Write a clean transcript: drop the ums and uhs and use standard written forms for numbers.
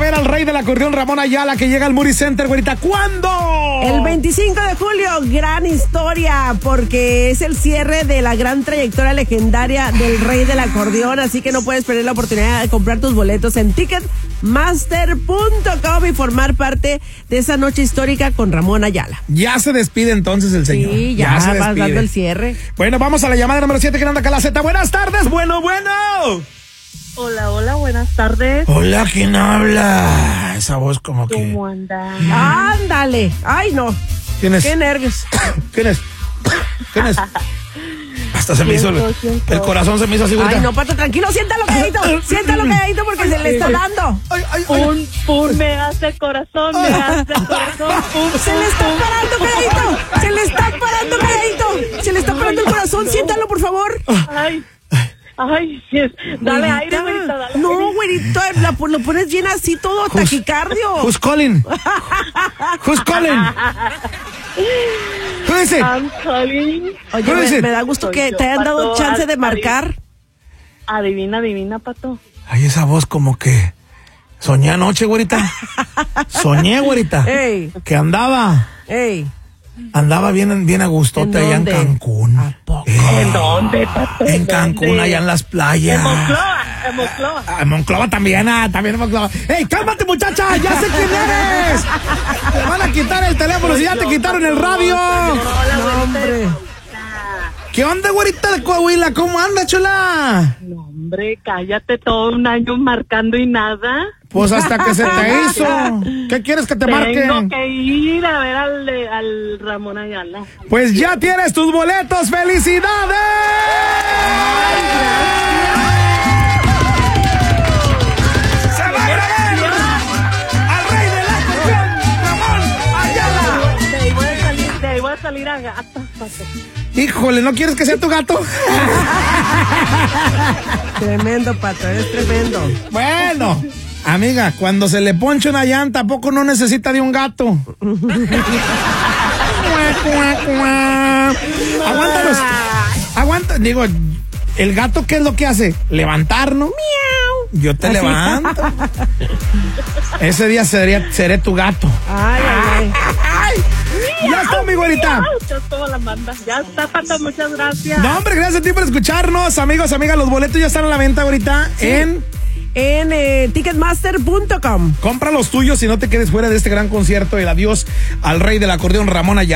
ver al rey del acordeón, Ramón Ayala, que llega al Moody Center, güerita. ¿Cuándo? El 25 de julio, gran historia, porque es el cierre de la gran trayectoria legendaria del rey del acordeón, así que no puedes perder la oportunidad de comprar tus boletos en ticketmaster.com y formar parte de esa noche histórica con Ramón Ayala. Ya se despide entonces el señor. Sí, ya se vas despide. dando el cierre. Bueno, vamos a la llamada número 7 que anda acá la Z. Buenas tardes, bueno. Hola, buenas tardes. Hola, ¿quién habla? Esa voz como que... ¿Cómo andas? Ándale. Ay, no. ¿Quién es? Qué nervios. ¿Quién es? Hasta se me hizo el corazón, se me hizo así. Ay, no, Pato, tranquilo, siéntalo calladito porque se le está dando. Pum, me hace el corazón, Se le está parando calladito. Se le está parando el corazón, siéntalo, por favor. Ay, sí es. Dale aire, güerita, dale aire. No, güerito, lo pones bien así, todo taquicardio. Who's calling? ¿Qué dice? I'm calling. Oye, me da gusto que te hayan dado chance de marcar. Adivina, Pato. Ay, esa voz como que... Soñé anoche, güerita. Ey. Que andaba bien a gustote allá en Cancún. ¿A poco? ¿En dónde, Pato? En Cancún, allá en las playas. En Monclova. En Monclova también en Monclova. ¡Ey, cálmate, muchacha! ¡Ya sé quién eres! Te van a quitar el teléfono si ya te quitaron el radio. Hola, hombre. ¿Qué onda, güerita de Coahuila? ¿Cómo anda, chula? No, hombre, cállate, todo un año marcando y nada. Pues hasta que se te hizo. ¿Qué quieres que te marque? Tengo que ir a ver al Ramón Ayala. Pues ya tienes tus boletos. ¡Felicidades! Ay, ¡Se va a grabar al rey de la acordeón, Ramón Ayala! De ahí voy a salir a gatas, Pato. Híjole, ¿no quieres que sea tu gato? Tremendo, Pato, eres tremendo. Bueno, amiga, cuando se le poncha una llanta, ¿a poco no necesita de un gato? Aguanta, digo, ¿el gato qué es lo que hace? Levantarnos. Miau. Yo te levanto. Ese día seré tu gato. Ay. Ya está, mi güerita. Ya está, Pato, muchas gracias. No, hombre, gracias a ti por escucharnos, amigos, amigas. Los boletos ya están a la venta ahorita en ticketmaster.com. Compra los tuyos y no te quedes fuera de este gran concierto. El adiós al rey del acordeón, Ramón Ayala.